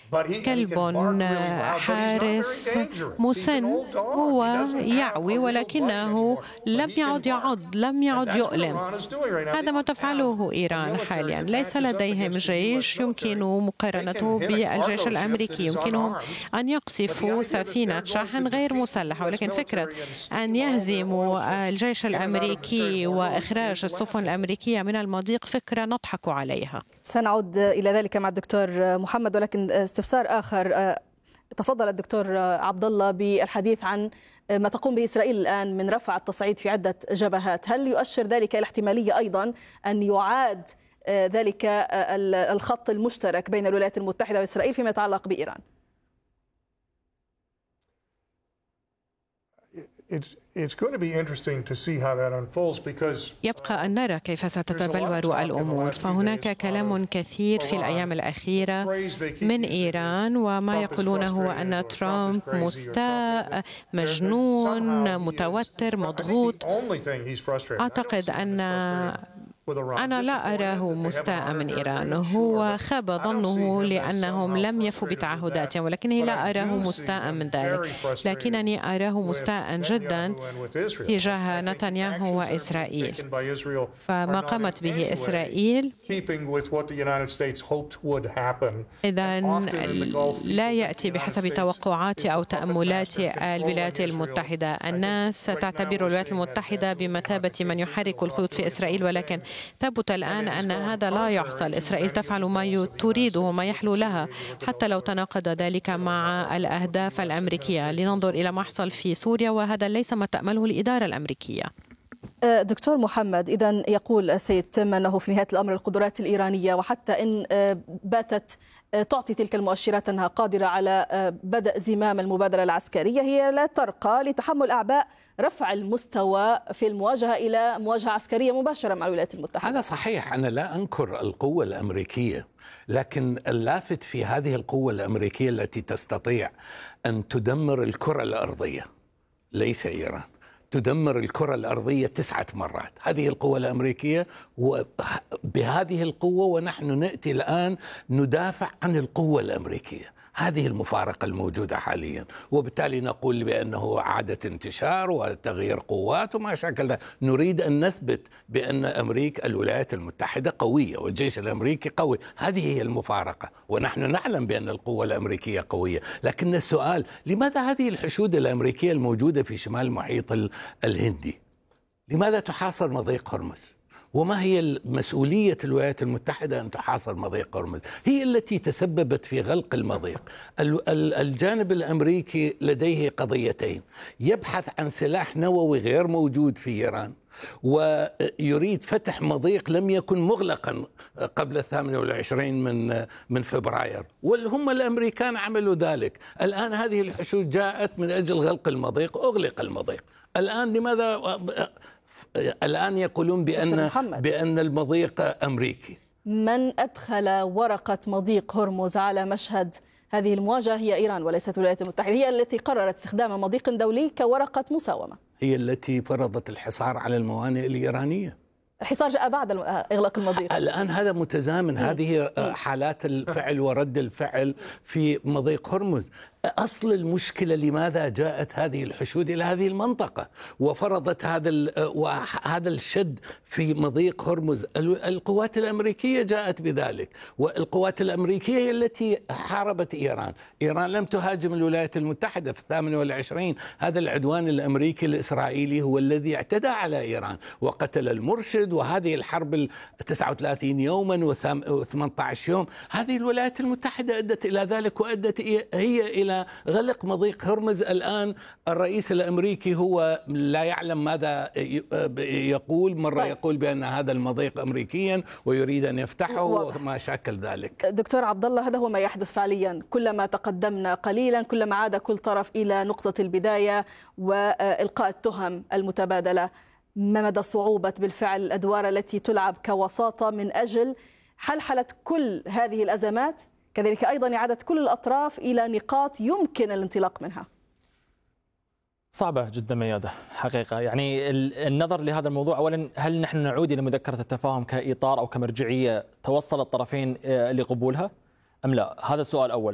كلب حارس مسن، هو يعوي ولكنه لم يعد يؤلم. هذا ما تفعله إيران حاليا. ليس لديهم جيش يمكن مقارنته بالجيش الأمريكي. يمكنهم أن يقصفوا سفينة شحن غير مسلحة، ولكن فكرة أن يهزموا الجيش الأمريكي وإخراج السفن الأمريكية من المضيق فكرة نضحك عليها. سنعود إلى ذلك مع الدكتور محمد، ولكن استفسار آخر. تفضل الدكتور عبد الله بالحديث عن ما تقوم به إسرائيل الآن من رفع التصعيد في عدة جبهات. هل يؤشر ذلك إلى احتمالية أيضا أن يعاد ذلك الخط المشترك بين الولايات المتحدة وإسرائيل فيما يتعلق بإيران؟ يبقى أن نرى كيف ستتبلور الأمور، فهناك كلام كثير في الأيام الأخيرة من إيران، وما يقولونه هو أن ترامب مستاء، مجنون، متوتر، مضغوط. أعتقد أنا لا أراه مستاء من إيران. هو خاب ظنه لأنهم لم يفوا بتعهداتهم، ولكني لا أراه مستاء من ذلك، لكنني أراه مستاء جدا تجاه نتنياهو وإسرائيل. فما قامت به إسرائيل إذا لا يأتي بحسب توقعات أو تأملات الولايات المتحدة. الناس تعتبر الولايات المتحدة بمثابة من يحرك الخيوط في إسرائيل، ولكن ثبت الآن أن هذا لا يحصل. إسرائيل تفعل ما تريد وما يحلو لها، حتى لو تناقض ذلك مع الأهداف الأمريكية. لننظر إلى ما يحصل في سوريا، وهذا ليس ما تأمله الإدارة الأمريكية. دكتور محمد، إذن يقول السيد تم أنه في نهاية الأمر القدرات الإيرانية، وحتى إن باتت تعطي تلك المؤشرات أنها قادرة على بدء زمام المبادرة العسكرية، هي لا ترقى لتحمل أعباء رفع المستوى في المواجهة إلى مواجهة عسكرية مباشرة مع الولايات المتحدة. هذا صحيح، أنا لا أنكر القوة الأمريكية، لكن اللافت في هذه القوة الأمريكية التي تستطيع أن تدمر الكرة الأرضية، ليس إيران، تدمر الكرة الأرضية 9 مرات. هذه القوة الأمريكية، وبهذه القوة ونحن نأتي الآن ندافع عن القوة الأمريكية. هذه المفارقة الموجودة حاليا، وبالتالي نقول بأنه عادة انتشار وتغيير قوات وما شاكل ذلك. نريد أن نثبت بأن أمريكا الولايات المتحدة قوية والجيش الأمريكي قوي. هذه هي المفارقة، ونحن نعلم بأن القوة الأمريكية قوية. لكن السؤال، لماذا هذه الحشود الأمريكية الموجودة في شمال المحيط الهندي؟ لماذا تحاصر مضيق هرمز؟ وما هي مسؤولية الولايات المتحدة أن تحاصر مضيق هرمز؟ هي التي تسببت في غلق المضيق. الجانب الأمريكي لديه قضيتين: يبحث عن سلاح نووي غير موجود في إيران، ويريد فتح مضيق لم يكن مغلقا قبل 28 من فبراير، والهم الأمريكان عملوا ذلك. الآن هذه الحشود جاءت من أجل غلق المضيق، أغلق المضيق. الآن لماذا الآن يقولون بأن المضيق أمريكي؟ من أدخل ورقة مضيق هرمز على مشهد هذه المواجهة هي إيران وليست الولايات المتحدة. هي التي قررت استخدام مضيق دولي كورقة مساومة، هي التي فرضت الحصار على الموانئ الإيرانية. الحصار جاء بعد إغلاق المضيق. الآن هذا متزامن. هذه حالات الفعل ورد الفعل في مضيق هرمز. أصل المشكلة لماذا جاءت هذه الحشود إلى هذه المنطقة وفرضت هذا الشد في مضيق هرمز؟ القوات الأمريكية جاءت بذلك، والقوات الأمريكية هي التي حاربت إيران. إيران لم تهاجم الولايات المتحدة في 28. هذا العدوان الأمريكي الإسرائيلي هو الذي اعتدى على إيران وقتل المرشد، وهذه الحرب 39 يوما و18 يوم. هذه الولايات المتحدة أدت إلى ذلك، وأدت هي إلى غلق مضيق هرمز. الآن الرئيس الأمريكي هو لا يعلم ماذا يقول، مرة يقول بأن هذا المضيق أمريكيا ويريد أن يفتحه وما شاكل ذلك. دكتور عبد الله، هذا هو ما يحدث فعليا. كلما تقدمنا قليلا كلما عاد كل طرف إلى نقطة البداية وإلقاء التهم المتبادلة. ما مدى صعوبة بالفعل الأدوار التي تلعب كوساطة من أجل حلحلة كل هذه الأزمات، كذلك أيضا إعادة كل الأطراف إلى نقاط يمكن الانطلاق منها؟ صعبة جدا ميادة حقيقة. يعني النظر لهذا الموضوع، أولا هل نحن نعود إلى مذكرة التفاهم كإطار أو كمرجعية توصل الطرفين لقبولها أم لا؟ هذا السؤال الأول.